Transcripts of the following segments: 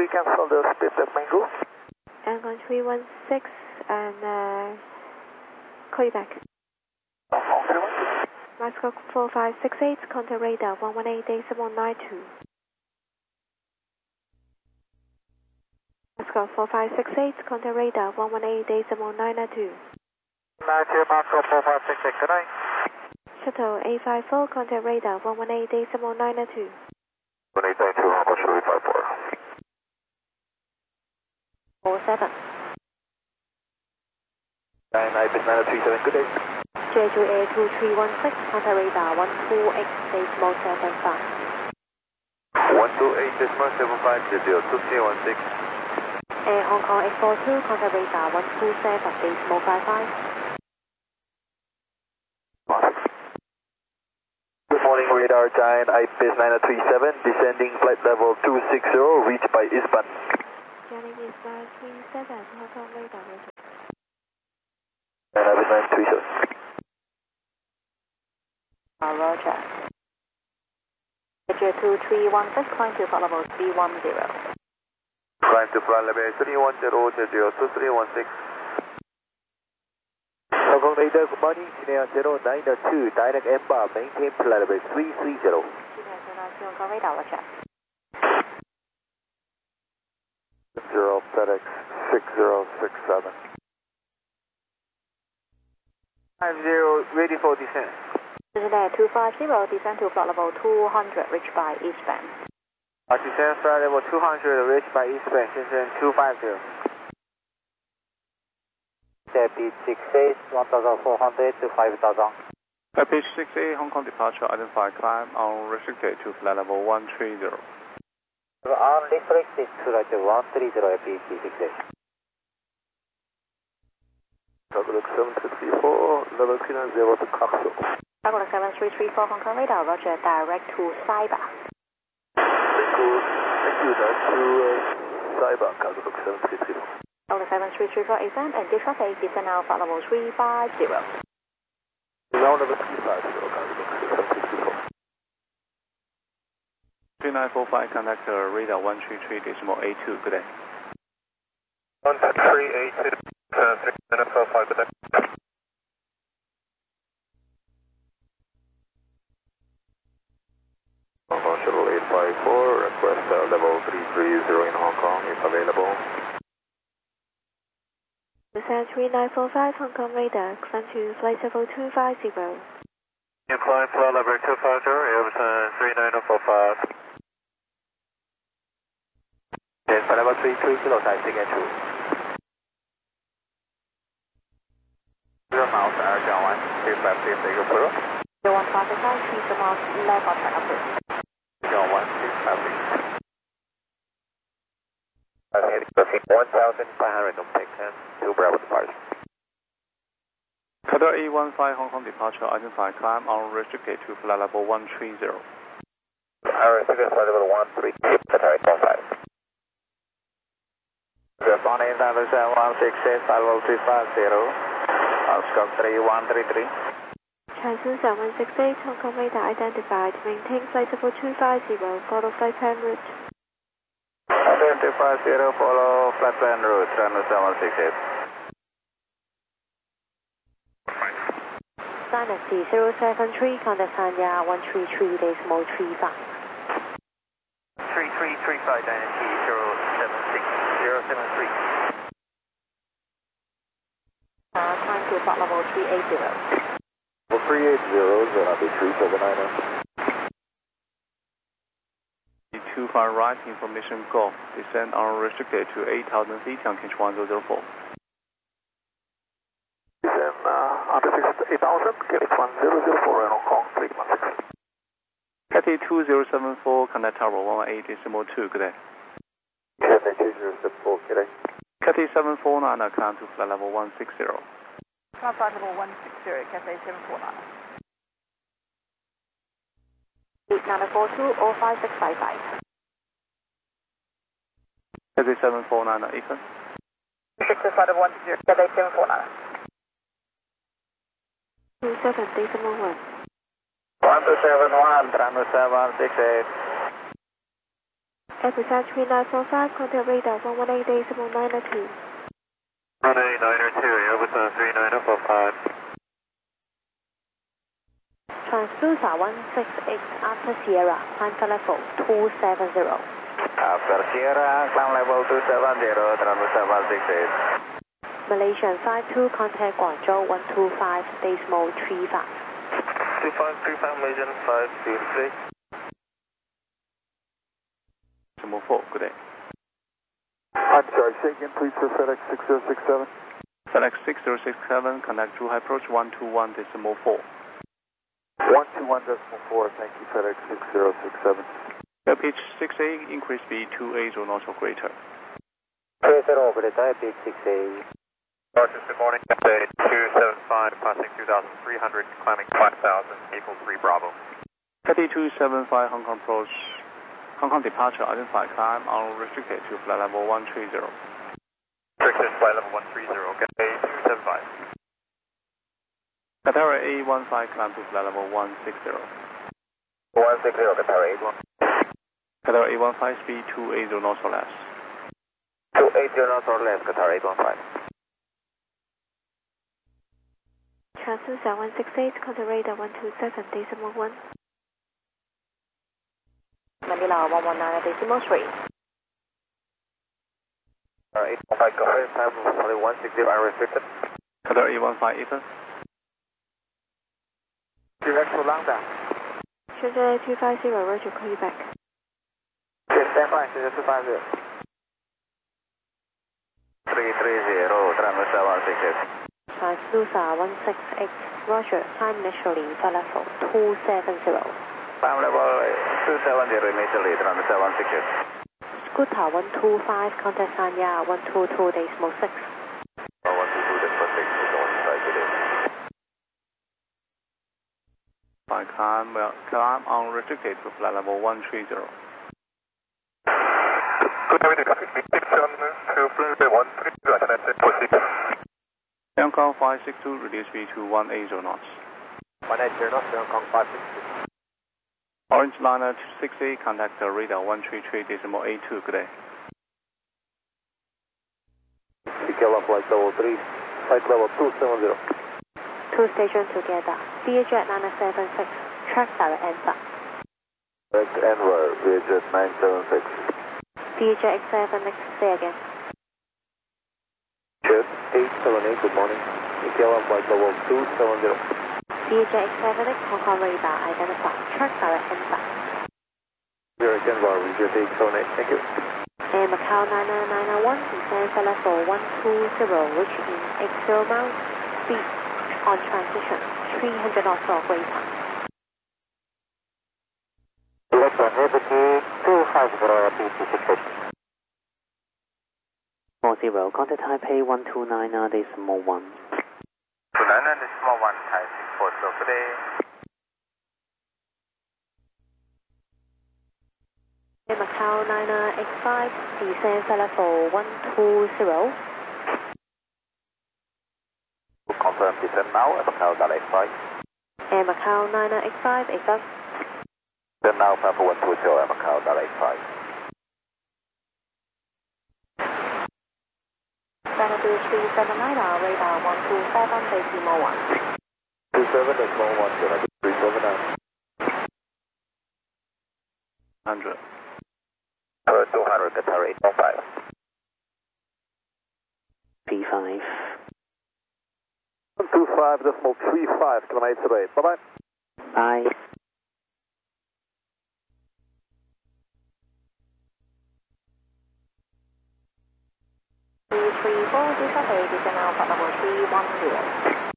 we cancel the split at main roof. Angle 316 and call you back. Micro 4568, contact radar 118.92. Micro 4568, contact radar 118.92. 90 Micro 4568, good night. Shuttle A54, contact radar 118.92. 182, Hong Kong 54. 47. 9 937, good day. JGA 2316, contact radar 128.75. 128.75, 2316. Air Hong Kong 842, contact radar 127.55. Good morning, radar Giant IPS 9037, descending flight level 260, reached by eastbound. Johnny is 937, Hong Kong radar. IPS 937. Roger. JGA 2316, climb to flight level 310. Climb to flight level 310, JGA 2316. Hong Kong radar, good morning, Chinook 092, direct M-bar, maintain flight level 330. Chinook 092, Hong Kong radar, roger. 0 FedEx 6067. 50, ready for descent. Cincinnati 250, descend to flight level 200, reached by eastbound. Descend flight level 200, reached by eastbound, Shenzhen 250. Pitch 68, 1400 to 5000. Pitch 68, Hong Kong departure, identify climb unrestricted to flight level 130. Unrestricted to flight level 130, pitch 68. Outlook 7334, level 390 to Coxsville. Outlook 7334, Hong Kong radar, roger, direct to Cyber. Thank you, that's to Cyber, Outlook 7334. Outlook 7334, ASM, and this traffic, descend now flight level 350. Now level 350, Outlook 7334. 3945, contact radar 133.82, good day. 138, 3945, good day. Hong Kong Shuttle 854, request level 330 in Hong Kong is available. Descend 3945, Hong Kong radar, climb to flight level 250. You climb flight level 250, Airburn 39045. Yes, flight level 33 kilo taxi entry. 0 miles, Air John 1, 353, take a photo. 0155, 3 miles left on track approved. John 1, 353. 1,500 on take 10, 2 Bravo departure. Qatar A15 Hong Kong departure, identify climb unrestricted to flight level 130. Unrestricted flight level 130, Qatar A15. Respond 877 168, flight level 350, Oscar 3133. Transfer 7168, Hong Kong radar identified, maintain flight level 250, follow flight plan route. 250, follow flight plan route, runway 768. Dynasty 073, contact Sanya 133.35. 3335 Dynasty 073. Climb to flight level 380. Well, 380, Zanabi 3790. 25 right, information Golf, descend unrestricted to 8,000 feet on Kinch 1004. Descend unrestricted 8,000, Kinch 1004 in Hong Kong, 316. Cathay 2074, contact tower 118.2, good day. Cathay 2074, good day. Cathay 749, climb to flight level 160. Climb flight level 160, Cathay 749. 8942 or 5655. Cathay 749, Ethan. 6 flight level 160, Cathay 749. 27, decimal 1. 1271, runway 768. Episode 3945, contact radar 118.902. 18902, Episode 3945. Transducer 168 after Sierra, climb flight level 270. After Sierra, climb level 270, Transducer 168. Malaysian 52, contact Guangzhou 125, decimal 35. 2535, Malaysian 523. Decimal 4, good day. I'm sorry, say again please for FedEx 6067. FedEx 6067, contact Zhuhai approach 121 decimal 4. 121.4, thank you, FedEx 6067. Pitch 6A, increase speed 280 knots or greater. 30, operator, pitch 6A. Roger, good morning, update 275, passing 2,300, climbing 5,000, equal 3 Bravo. Cathay 275 Hong Kong approach, Hong Kong departure, identify climb unrestricted to flight level 130. Restricted flight level 130, Cathay 275. Qatar A15 climb to flight level 160. 160, Qatar 81. Qatar A15 speed 280 knots or less. 280 knots or less, Qatar 815. Transducer 168, contact radar 127, decimal 1. Manila 119, decimal 3. 815, go ahead, time only 160, unrestricted. Qatar A15 Ethan. Direct to Lambda. Shenzhen 250, Roger, call you back. Stand by, Shenzhen 250. 330, Transducer 168. Transducer 168, Roger, time initially, flight level 270. Time level 270 initially, Transducer 168. Scooter 125, contact Sanya 122, decimal 6. 122, decimal 6, is the one inside today. By climb unrestricted to flight level 130. Hong Kong 562, reduce speed to 180 knots. 180 knots, Hong Kong 562. Orange liner 6A, contact radar 133 decimal 82, good day. Sikela flight level 3, flight level 270. Two stations together. VHF 976, track direct answer. Direct Enver, VHF 976. VHF X7, next say again. Jet 878, good morning. Sikela flight level 270. VHF X7X, Hong Kong radar, identify, track direct answer. Direct Enver, VHF 878, thank you. And Macau 99991, descend flight level 120, reach in X0 mount, speed on transition, 300 knots or greater. Electron Liberty 250, PC 40, contact Taipei 129, decimal 1. 299, decimal 1, Thai 640, good day. And Macau 99X5, descend flight level 120. Confirm descent now at Macau X5. And Macau 99X5, exhaust. Descend now, Papa 120 at Macau X5. Channel 379, radar 127, decimal 1. 27, decimal 1, Channel 379. 100. 200, Qatar 815. P5. 125.35, kilometers away. Bye-bye. Bye. Descend now, flight level 310.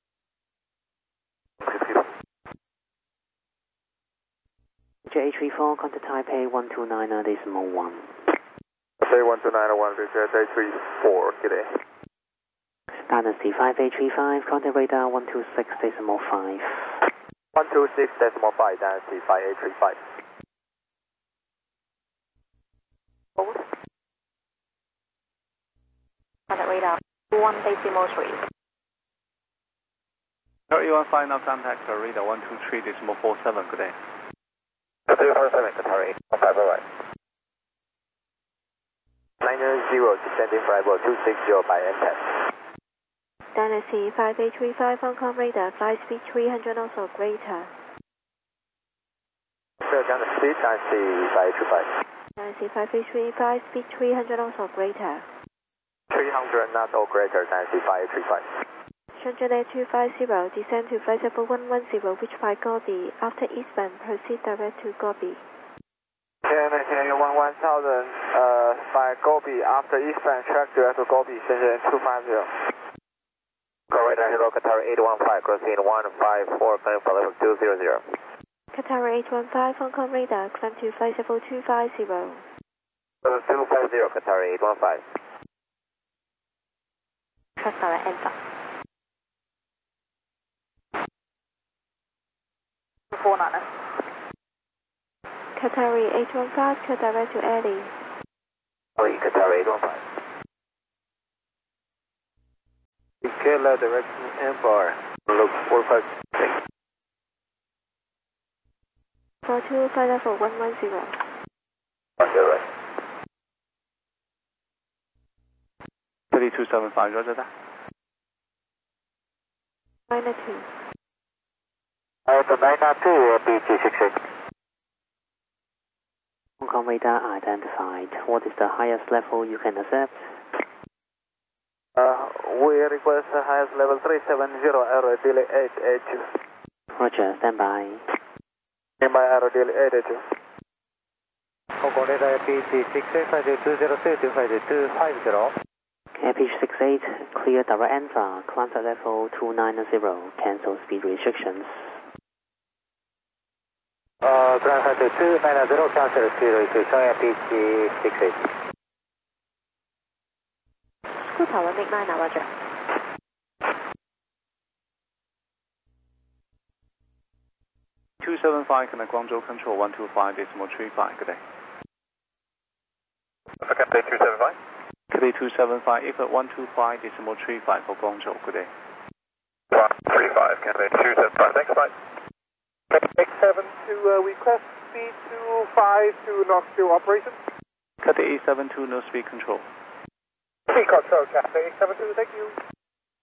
J34, contact Taipei 129, decimal 1. Taipei 12901, J34, good day. Dynasty 5835, contact radar 126, decimal 5. 126, decimal 5, Dynasty 5835. Contact radar 1 decimal 3. A15 now contact radar 123 decimal 47, good day. Qatar 47, Qatar 815, bye-bye. descending flight level 260 by NTAP. Dynasty 5835 Hong Kong radar, flight speed 300 knots or greater. Sir, Dynasty 5835. Dynasty 5835, speed 300 knots or greater. 300 knots or greater, Dynasty 5835. Shenzhen Air 250, descend to flight level 110, reach by Gobi. After eastbound, proceed direct to Gobi. Shenzhen 1000, by Gobi, after eastbound, track direct to Gobi, Shenzhen 250. Correct, hello, Qatar 815, crossing 154, climb for level 200. Qatar 815, Hong Kong radar, climb to flight level 250. Level 250, Qatar 815. Qatar enter. 4 knots. Qatari 815, clear direct to Eddie. Qatar 815. Clear direct to Empire. Look 456. 42, flight level 110. Okay, right. 3275, roger that. Minor 2. The 992 BG68. Hong Kong radar identified. What is the highest level you can accept? We request the highest level 370, aero delay 882. Roger, stand by. Stand by, aero delay 882. Hong Kong radar BG68, 202, APH68, clear direct enter, climb to level 290, cancel speed restrictions. ground flight 290, cancel speed restriction, BG68. School tower, make 9 now, roger. (275) connect Guangzhou control 125.35, good day. Okay, 275. Good day 275, if at 125.35 for Guangzhou, good day. 135, Cathay 275, thanks, bye. X7 to request speed 252 knots to operation. Cathay 872, no speed control. Speed control, Cathay 872, thank you.